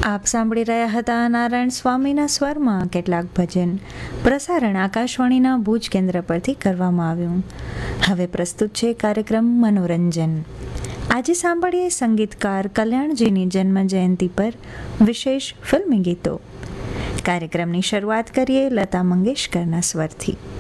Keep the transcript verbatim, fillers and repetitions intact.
આપ સાંભળી રહ્યા હતા નારાયણ સ્વામીના સ્વરમાં કેટલાક ભજન. પ્રસારણ આકાશવાણીના ભુજ કેન્દ્ર પરથી કરવામાં આવ્યું. હવે પ્રસ્તુત છે કાર્યક્રમ મનોરંજન. આજે સાંભળીએ સંગીતકાર કલ્યાણજીની જન્મ જયંતિ પર વિશેષ ફિલ્મી ગીતો. કાર્યક્રમની શરૂઆત કરીએ લતા મંગેશકરના સ્વરથી.